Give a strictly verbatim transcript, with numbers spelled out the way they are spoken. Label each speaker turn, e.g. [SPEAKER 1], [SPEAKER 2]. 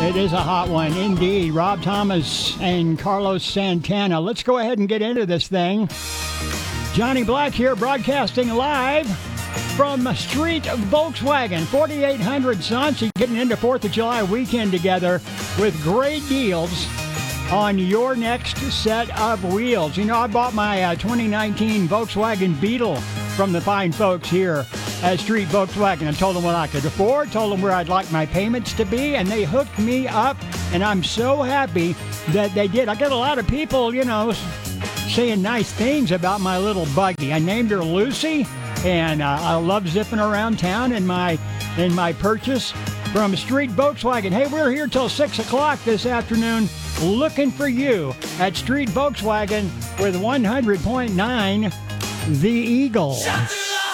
[SPEAKER 1] It is a hot one, indeed. Rob Thomas and Carlos Santana. Let's go ahead and get into this thing. Johnny Black here, broadcasting live from Street Volkswagen, forty-eight hundred Soncy, getting into fourth of July weekend together with great deals on your next set of wheels. You know, I bought my uh, twenty nineteen Volkswagen Beetle from the fine folks here at Street Volkswagen. I told them what I could afford, told them where I'd like my payments to be, and they hooked me up, and I'm so happy that they did. I got a lot of people, you know, saying nice things about my little buggy. I named her Lucy, and uh, I love zipping around town in my in my purchase from Street Volkswagen. Hey, we're here till six o'clock this afternoon looking for you at Street Volkswagen with one hundred point nine The Eagle.
[SPEAKER 2] Shut